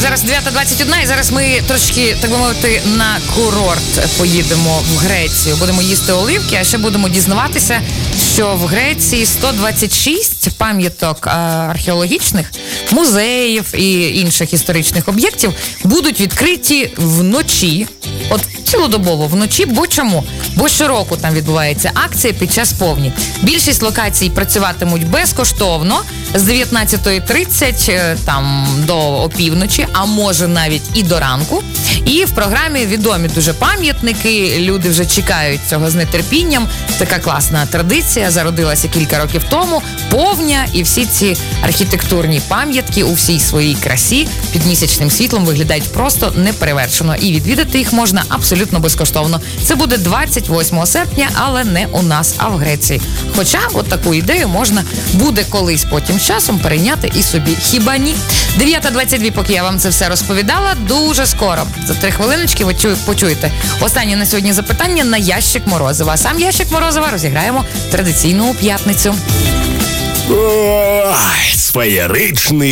Зараз 9:21, і зараз ми трошки, так би мовити, на курорт поїдемо в Грецію. Будемо їсти оливки, а ще будемо дізнаватися, що в Греції 126 пам'яток археологічних, музеїв і інших історичних об'єктів будуть відкриті вночі. От цілодобово вночі, бо чому? Бо щороку там відбувається акція під час повні. Більшість локацій працюватимуть безкоштовно з 19:30 там до опівночі, а може навіть і до ранку. І в програмі відомі дуже пам'ятники, люди вже чекають цього з нетерпінням. Така класна традиція зародилася кілька років тому. Повня і всі ці архітектурні пам'ятки у всій своїй красі під місячним світлом виглядають просто неперевершено. І відвідати їх можна абсолютно безкоштовно. Це буде 28 серпня, але не у нас, а в Греції. Хоча от таку ідею можна буде колись потім з часом перейняти і собі. Хіба ні? 9:22, поки я вам це все розповідала, дуже скоро. За 3 хвилиночки ви почуєте останнє на сьогодні запитання на ящик Морозива. А сам ящик Морозива розіграємо традиційну у п'ятницю. Ой, сфеєричний